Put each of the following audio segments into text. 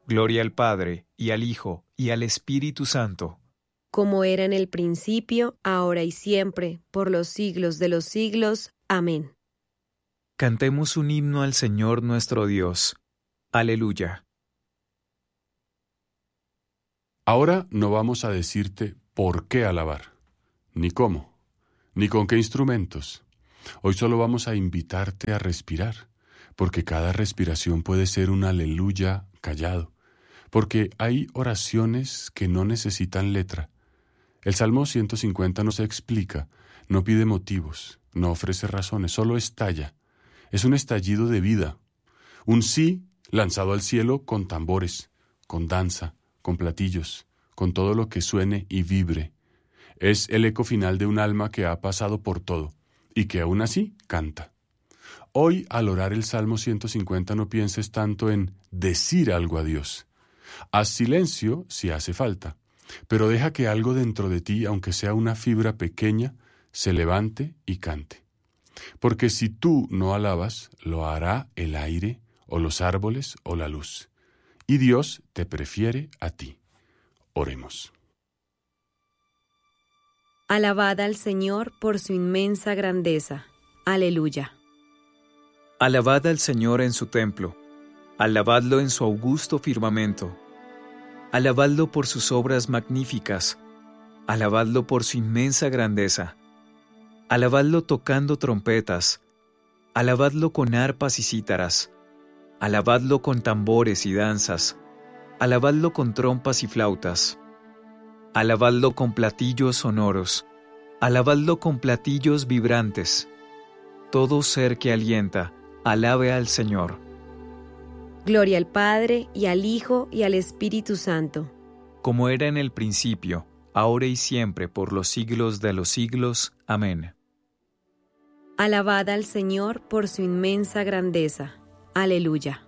Gloria al Padre, y al Hijo, y al Espíritu Santo. Como era en el principio, ahora y siempre, por los siglos de los siglos. Amén. Cantemos un himno al Señor nuestro Dios. Aleluya. Ahora no vamos a decirte por qué alabar, ni cómo, ni con qué instrumentos. Hoy solo vamos a invitarte a respirar, porque cada respiración puede ser un aleluya callado, porque hay oraciones que no necesitan letra. El Salmo 150 no se explica, no pide motivos, no ofrece razones, solo estalla. Es un estallido de vida, un sí lanzado al cielo con tambores, con danza, con platillos, con todo lo que suene y vibre. Es el eco final de un alma que ha pasado por todo y que aún así canta. Hoy, al orar el Salmo 150, no pienses tanto en decir algo a Dios. Haz silencio si hace falta, pero deja que algo dentro de ti, aunque sea una fibra pequeña, se levante y cante. Porque si tú no alabas, lo hará el aire, o los árboles, o la luz. Y Dios te prefiere a ti. Oremos. Alabad al Señor por su inmensa grandeza. Aleluya. Alabad al Señor en su templo. Alabadlo en su augusto firmamento. Alabadlo por sus obras magníficas. Alabadlo por su inmensa grandeza. Alabadlo tocando trompetas. Alabadlo con arpas y cítaras. Alabadlo con tambores y danzas. Alabadlo con trompas y flautas. Alabadlo con platillos sonoros. Alabadlo con platillos vibrantes. Todo ser que alienta, alabe al Señor. Gloria al Padre, y al Hijo, y al Espíritu Santo. Como era en el principio, ahora y siempre, por los siglos de los siglos. Amén. Alabad al Señor por su inmensa grandeza. Aleluya.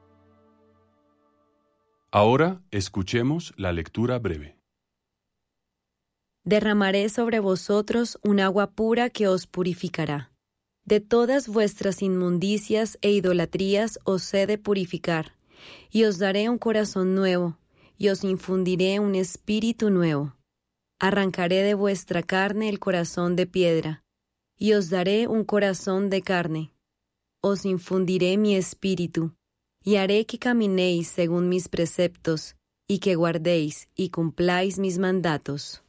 Ahora escuchemos la lectura breve. Derramaré sobre vosotros un agua pura que os purificará. De todas vuestras inmundicias e idolatrías os he de purificar, y os daré un corazón nuevo, y os infundiré un espíritu nuevo. Arrancaré de vuestra carne el corazón de piedra, y os daré un corazón de carne. Os infundiré mi espíritu, y haré que caminéis según mis preceptos, y que guardéis y cumpláis mis mandatos.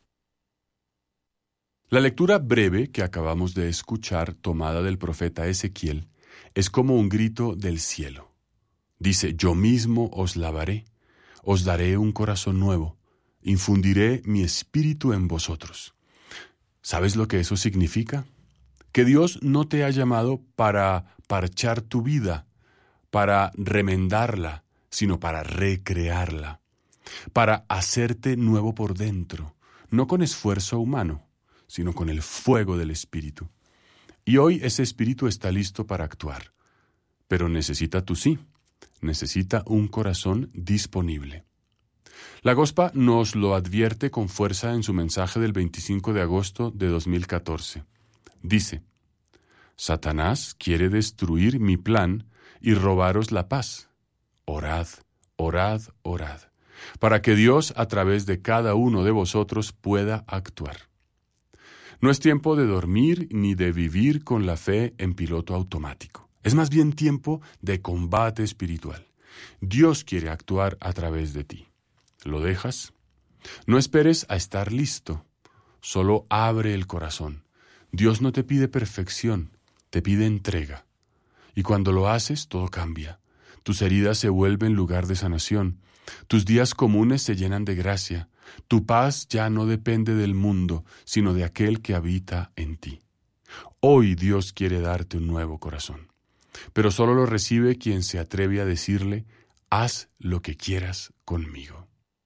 La lectura breve que acabamos de escuchar, tomada del profeta Ezequiel, es como un grito del cielo. Dice: yo mismo os lavaré, os daré un corazón nuevo, infundiré mi espíritu en vosotros. ¿Sabes lo que eso significa? Que Dios no te ha llamado para parchar tu vida, para remendarla, sino para recrearla, para hacerte nuevo por dentro, no con esfuerzo humano, sino con el fuego del Espíritu. Y hoy ese Espíritu está listo para actuar, pero necesita tu sí, necesita un corazón disponible. La Gospa nos lo advierte con fuerza en su mensaje del 25 de agosto de 2014. Dice: Satanás quiere destruir mi plan y robaros la paz. Orad, orad, orad, para que Dios a través de cada uno de vosotros pueda actuar. No es tiempo de dormir ni de vivir con la fe en piloto automático. Es más bien tiempo de combate espiritual. Dios quiere actuar a través de ti. ¿Lo dejas? No esperes a estar listo. Solo abre el corazón. Dios no te pide perfección, te pide entrega. Y cuando lo haces, todo cambia. Tus heridas se vuelven lugar de sanación. Tus días comunes se llenan de gracia. Tu paz ya no depende del mundo, sino de aquel que habita en ti. Hoy Dios quiere darte un nuevo corazón, pero solo lo recibe quien se atreve a decirle: haz lo que quieras conmigo.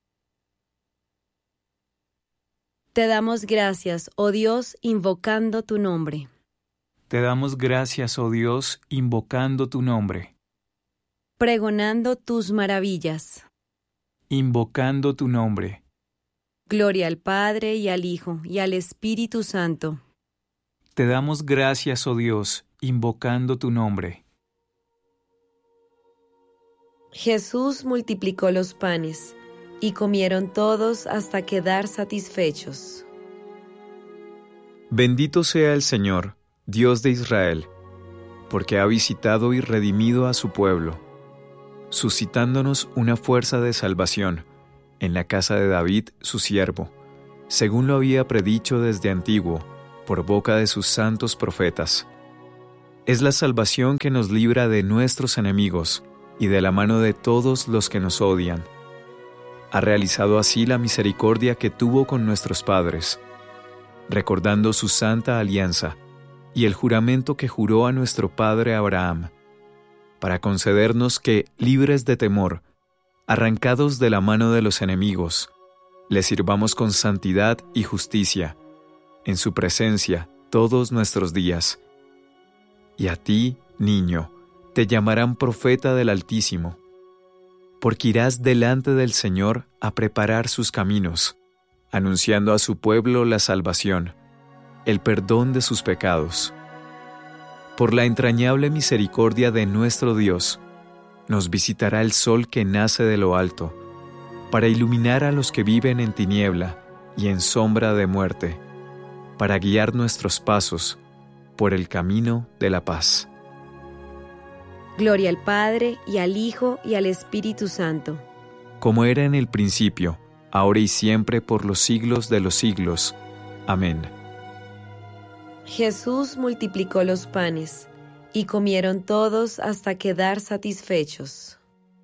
Te damos gracias, oh Dios, invocando tu nombre. Te damos gracias, oh Dios, invocando tu nombre. Pregonando tus maravillas. Invocando tu nombre. Gloria al Padre, y al Hijo, y al Espíritu Santo. Te damos gracias, oh Dios, invocando tu nombre. Jesús multiplicó los panes, y comieron todos hasta quedar satisfechos. Bendito sea el Señor, Dios de Israel, porque ha visitado y redimido a su pueblo, suscitándonos una fuerza de salvación en la casa de David, su siervo, según lo había predicho desde antiguo, por boca de sus santos profetas. Es la salvación que nos libra de nuestros enemigos y de la mano de todos los que nos odian. Ha realizado así la misericordia que tuvo con nuestros padres, recordando su santa alianza y el juramento que juró a nuestro padre Abraham, para concedernos que, libres de temor, arrancados de la mano de los enemigos, le sirvamos con santidad y justicia, en su presencia todos nuestros días. Y a ti, niño, te llamarán profeta del Altísimo, porque irás delante del Señor a preparar sus caminos, anunciando a su pueblo la salvación, el perdón de sus pecados. Por la entrañable misericordia de nuestro Dios, nos visitará el sol que nace de lo alto, para iluminar a los que viven en tiniebla y en sombra de muerte, para guiar nuestros pasos por el camino de la paz. Gloria al Padre, y al Hijo, y al Espíritu Santo. Como era en el principio, ahora y siempre, por los siglos de los siglos. Amén. Jesús multiplicó los panes, y comieron todos hasta quedar satisfechos.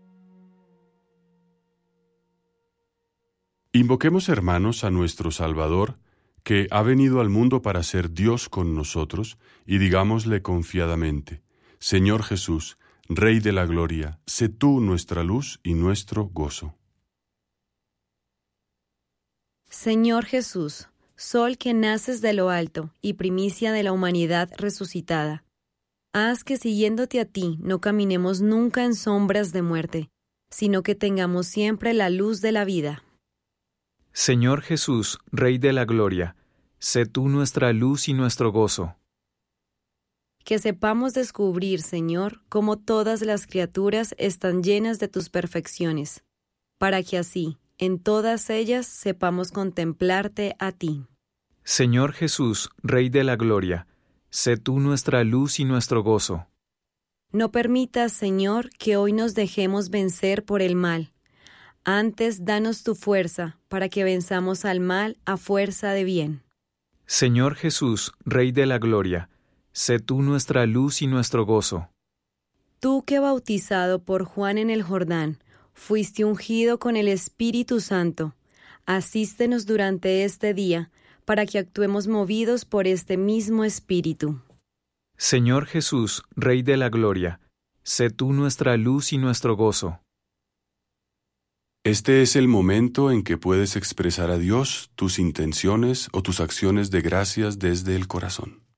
Invoquemos, hermanos, a nuestro Salvador, que ha venido al mundo para ser Dios con nosotros, y digámosle confiadamente: Señor Jesús, Rey de la Gloria, sé tú nuestra luz y nuestro gozo. Señor Jesús, Sol que naces de lo alto y primicia de la humanidad resucitada, haz que siguiéndote a ti no caminemos nunca en sombras de muerte, sino que tengamos siempre la luz de la vida. Señor Jesús, Rey de la Gloria, sé tú nuestra luz y nuestro gozo. Que sepamos descubrir, Señor, cómo todas las criaturas están llenas de tus perfecciones, para que así, en todas ellas, sepamos contemplarte a ti. Señor Jesús, Rey de la Gloria, sé tú nuestra luz y nuestro gozo. No permitas, Señor, que hoy nos dejemos vencer por el mal. Antes, danos tu fuerza, para que venzamos al mal a fuerza de bien. Señor Jesús, Rey de la Gloria, sé tú nuestra luz y nuestro gozo. Tú que bautizado por Juan en el Jordán, fuiste ungido con el Espíritu Santo, asístenos durante este día, para que actuemos movidos por este mismo Espíritu. Señor Jesús, Rey de la Gloria, sé tú nuestra luz y nuestro gozo. Este es el momento en que puedes expresar a Dios tus intenciones o tus acciones de gracias desde el corazón.